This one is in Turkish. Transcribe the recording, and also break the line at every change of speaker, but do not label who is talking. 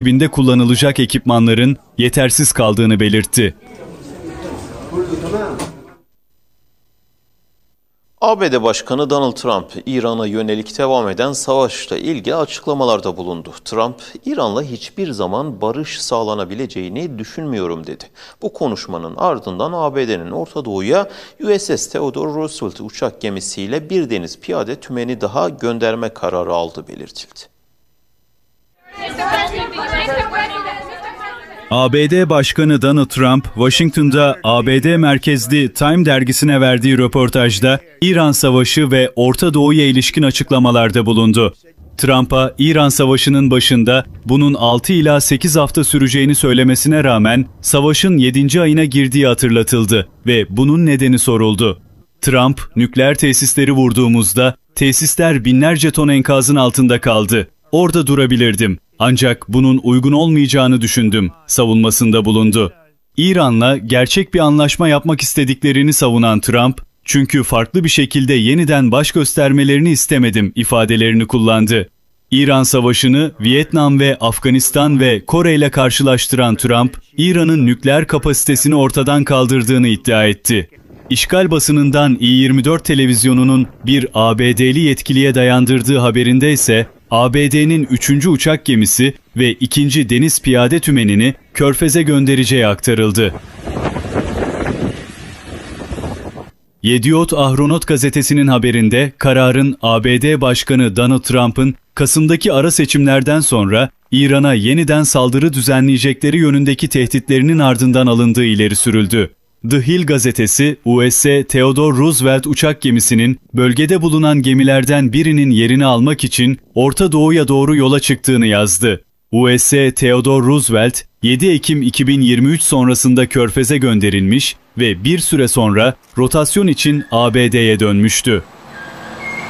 binde kullanılacak ekipmanların yetersiz kaldığını belirtti.
ABD Başkanı Donald Trump, İran'a yönelik devam eden savaşla ilgili açıklamalarda bulundu. Trump, İran'la hiçbir zaman barış sağlanabileceğini düşünmüyorum dedi. Bu konuşmanın ardından ABD'nin Orta Doğu'ya USS Theodore Roosevelt uçak gemisiyle bir deniz piyade tümeni daha gönderme kararı aldığı belirtildi.
ABD Başkanı Donald Trump, Washington'da ABD merkezli Time dergisine verdiği röportajda İran Savaşı ve Orta Doğu'ya ilişkin açıklamalarda bulundu. Trump'a İran Savaşı'nın başında bunun 6 ila 8 hafta süreceğini söylemesine rağmen savaşın 7. ayına girdiği hatırlatıldı ve bunun nedeni soruldu. Trump, nükleer tesisleri vurduğumuzda tesisler binlerce ton enkazın altında kaldı. Orada durabilirdim. Ancak bunun uygun olmayacağını düşündüm, savunmasında bulundu. İran'la gerçek bir anlaşma yapmak istediklerini savunan Trump, çünkü farklı bir şekilde yeniden baş göstermelerini istemedim ifadelerini kullandı. İran Savaşı'nı Vietnam ve Afganistan ve Kore ile karşılaştıran Trump, İran'ın nükleer kapasitesini ortadan kaldırdığını iddia etti. İşgal basınından i24 televizyonunun bir ABD'li yetkiliye dayandırdığı haberinde ise ABD'nin 3. uçak gemisi ve 2. deniz piyade tümenini Körfez'e göndereceği aktarıldı. Yediot Ahronot gazetesinin haberinde kararın ABD Başkanı Donald Trump'ın Kasım'daki ara seçimlerden sonra İran'a yeniden saldırı düzenleyecekleri yönündeki tehditlerinin ardından alındığı ileri sürüldü. The Hill gazetesi, USS Theodore Roosevelt uçak gemisinin bölgede bulunan gemilerden birinin yerini almak için Orta Doğu'ya doğru yola çıktığını yazdı. USS Theodore Roosevelt, 7 Ekim 2023 sonrasında Körfez'e gönderilmiş ve bir süre sonra rotasyon için ABD'ye dönmüştü.